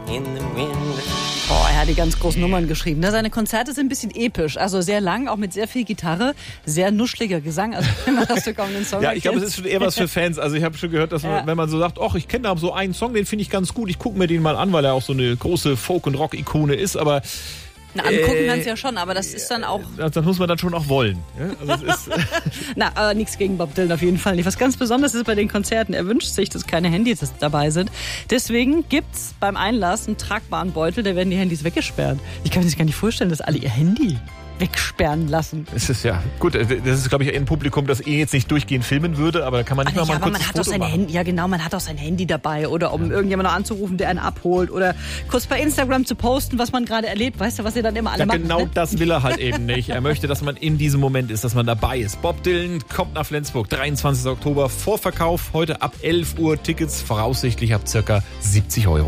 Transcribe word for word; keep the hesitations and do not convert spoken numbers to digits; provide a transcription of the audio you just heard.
in the wind. Oh, er hat die ganz großen Nummern geschrieben. Ne? Seine Konzerte sind ein bisschen episch, also sehr lang, auch mit sehr viel Gitarre, sehr nuschliger Gesang. Also wenn man das Stück auf den Song Ja, ich glaube, es ist schon eher was für Fans. Also ich habe schon gehört, dass man, Ja. wenn man so sagt, ach, ich kenne da so einen Song, den finde ich ganz gut, ich gucke mir den mal an, weil er auch so eine große Folk- und Rock-Ikone ist, aber Na, angucken Äh, kannst du ja schon, aber das ist dann auch... das muss man dann schon auch wollen. Ja? Also es ist, Na, aber nichts gegen Bob Dylan auf jeden Fall nicht. Was ganz Besonderes ist bei den Konzerten, er wünscht sich, dass keine Handys dabei sind. Deswegen gibt's beim Einlass einen tragbaren Beutel, da werden die Handys weggesperrt. Ich kann mir das gar nicht vorstellen, dass alle ihr Handy wegsperren lassen. es ist ja gut, das ist, glaube ich, ein Publikum, das eh jetzt nicht durchgehend filmen würde, aber da kann man nicht Aber, mal, ja, mal aber kurz man ein hat auch Foto sein machen. Handy, ja genau, man hat auch sein Handy dabei oder um irgendjemanden noch anzurufen, der einen abholt oder kurz bei Instagram zu posten, was man gerade erlebt. Weißt du, was ihr dann immer alle Ja, machen? genau Ne? das will er halt eben nicht. Er möchte, dass man in diesem Moment ist, dass man dabei ist. Bob Dylan kommt nach Flensburg, dreiundzwanzigster Oktober, Vorverkauf, heute ab elf Uhr, Tickets voraussichtlich ab circa siebzig Euro.